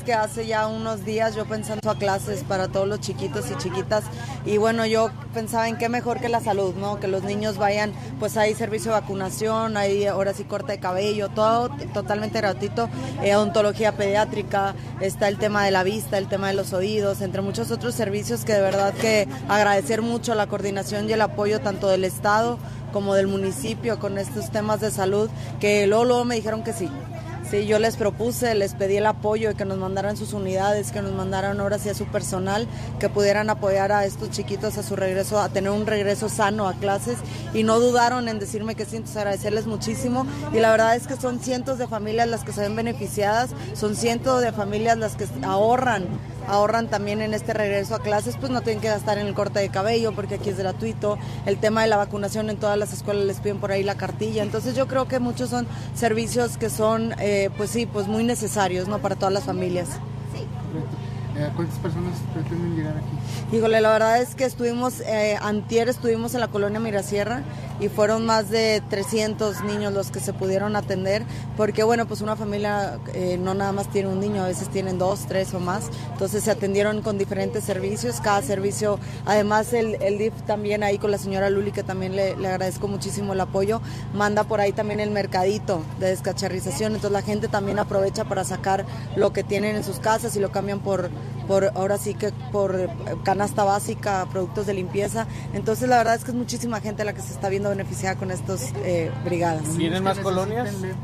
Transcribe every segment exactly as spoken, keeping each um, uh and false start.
que hace ya unos días yo pensando a clases para todos los chiquitos y chiquitas, y bueno, yo pensaba en qué mejor que la salud, ¿no? Que los niños vayan, pues hay servicio de vacunación, hay ahora sí corte de cabello, todo totalmente gratuito, eh, odontología pediátrica, está el tema de la vista, el tema de los oídos, entre muchos otros servicios que de verdad que agradecer mucho la coordinación y el apoyo tanto del Estado como del municipio con estos temas de salud, que luego, luego me dijeron que sí. Sí, yo les propuse, les pedí el apoyo de que nos mandaran sus unidades, que nos mandaran ahora sí a su personal, que pudieran apoyar a estos chiquitos a su regreso, a tener un regreso sano a clases, y no dudaron en decirme que sí, entonces agradecerles muchísimo, y la verdad es que son cientos de familias las que se ven beneficiadas, son cientos de familias las que ahorran, ahorran también en este regreso a clases, pues no tienen que gastar en el corte de cabello porque aquí es gratuito, el tema de la vacunación en todas las escuelas les piden por ahí la cartilla, entonces yo creo que muchos son servicios que son, eh, pues sí, pues muy necesarios, ¿no? Para todas las familias. ¿Cuántas personas pretenden llegar aquí? Híjole, la verdad es que estuvimos, eh, antier estuvimos en la colonia Mirasierra y fueron más de trescientos niños los que se pudieron atender, porque bueno, pues una familia eh, no nada más tiene un niño, a veces tienen dos, tres o más, entonces se atendieron con diferentes servicios, cada servicio, además el, el D I F también ahí con la señora Luli, que también le, le agradezco muchísimo el apoyo, manda por ahí también el mercadito de descacharrización, entonces la gente también aprovecha para sacar lo que tienen en sus casas y lo cambian por, por ahora sí que por canasta básica, productos de limpieza, entonces la verdad es que es muchísima gente la que se está viendo beneficiada con estas eh, brigadas. ¿Tienen más colonias?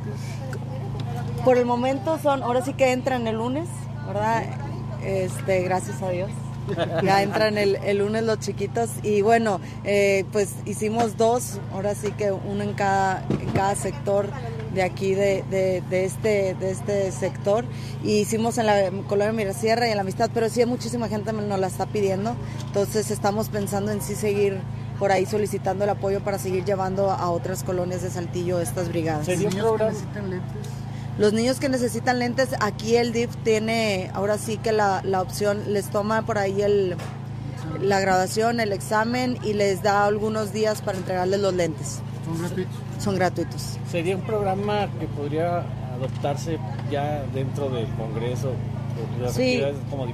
Por el momento son, ahora sí que entran el lunes, ¿verdad? Este, gracias a Dios. Ya entran el, el lunes los chiquitos y bueno, eh, pues hicimos dos, ahora sí que uno en cada, en cada sector de aquí de, de, de, este, de este sector, y hicimos en la colonia Mirasierra y en la Amistad, pero sí muchísima gente nos la está pidiendo, entonces estamos pensando en sí seguir por ahí solicitando el apoyo para seguir llevando a otras colonias de Saltillo estas brigadas. ¿Los niños que necesitan lentes? Los niños que necesitan lentes, aquí el D I F tiene, ahora sí que la, la opción, les toma por ahí el, la graduación, el examen, y les da algunos días para entregarles los lentes. ¿Son gratuitos? Son gratuitos. ¿Sería un programa que podría adoptarse ya dentro del Congreso? Por las Sí. actividades como